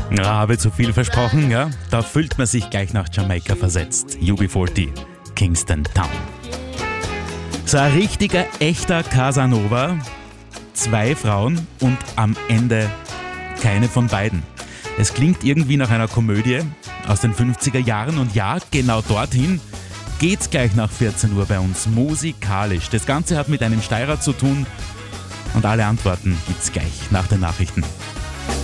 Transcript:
Ja, habe zu viel versprochen, ja? Da fühlt man sich gleich nach Jamaika versetzt. UB40, Kingston Town. So ein richtiger, echter Casanova. 2 Frauen und am Ende keine von beiden. Es klingt irgendwie nach einer Komödie aus den 50er Jahren und ja, genau dorthin geht's gleich nach 14 Uhr bei uns musikalisch. Das Ganze hat mit einem Steirer zu tun und alle Antworten gibt's gleich nach den Nachrichten.